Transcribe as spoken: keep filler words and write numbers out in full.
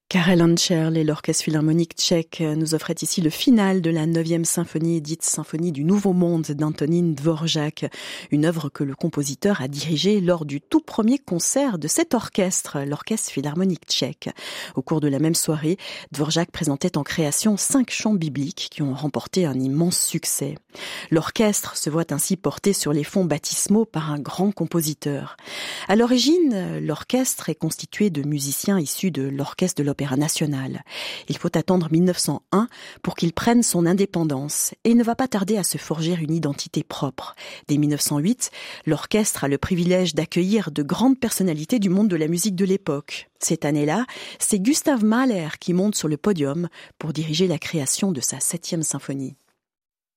Karel Ančerl et l'Orchestre Philharmonique tchèque nous offraient ici le final de la neuvième symphonie, dite symphonie du Nouveau Monde d'Antonín Dvořák, une œuvre que le compositeur a dirigée lors du tout premier concert de cet orchestre, l'Orchestre Philharmonique tchèque. Au cours de la même soirée, Dvořák présentait en création cinq chants bibliques qui ont remporté un immense succès. L'orchestre se voit ainsi porté sur les fonds baptismaux par un grand compositeur. À l'origine, l'orchestre est constitué de musiciens issus de l'Orchestre de l'Opéra National. Il faut attendre mille neuf cent un pour qu'il prenne son indépendance et il ne va pas tarder à se forger une identité propre. Dès mille neuf cent huit, l'orchestre a le privilège d'accueillir de grandes personnalités du monde de la musique de l'époque. Cette année-là, c'est Gustav Mahler qui monte sur le podium pour diriger la création de sa septième symphonie.